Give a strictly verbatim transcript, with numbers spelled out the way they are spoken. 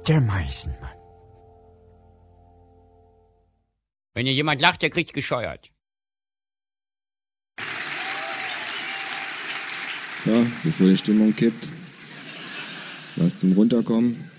der Meisenmann. Wenn hier jemand lacht, der kriegt gescheuert. So, bevor die Stimmung kippt, lasst zum Runterkommen.